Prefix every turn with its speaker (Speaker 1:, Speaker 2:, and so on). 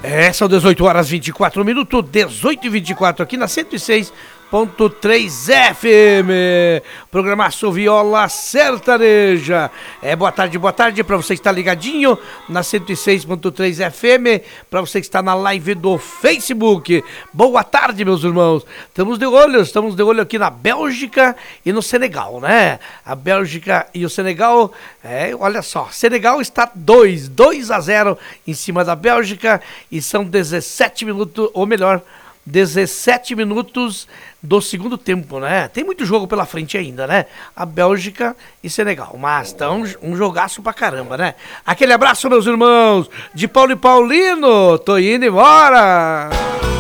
Speaker 1: São 18 horas 24 minutos, 18 e 24 aqui na 106.3 FM. Programaço Viola Sertaneja. Boa tarde pra você que está ligadinho na 106.3 FM, pra você que está na live do Facebook. Boa tarde, meus irmãos. Estamos de olho aqui na Bélgica e no Senegal, né? A Bélgica e o Senegal, olha só, Senegal está 2-0 em cima da Bélgica e são 17 minutos, ou melhor, 17 minutos do segundo tempo, né? Tem muito jogo pela frente ainda, né? A Bélgica e Senegal, mas tá um jogaço pra caramba, né? Aquele abraço, meus irmãos, de Paulo e Paulino, tô indo embora!